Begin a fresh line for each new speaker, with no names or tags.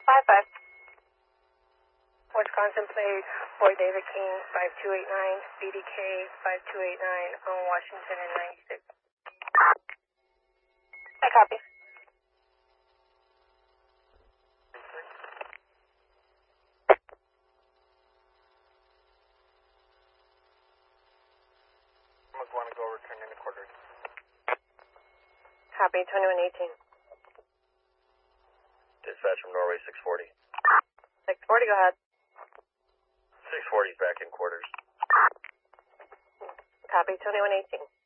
5-5.
Wisconsin plate, Boy David King, 5289, BDK, 5289 on Washington and 96.
I copy.
Want to go return in the quarter.
Copy, 2118.
Dispatch from Norway 640.
640, go ahead.
640 is back in quarters.
Copy, 2118.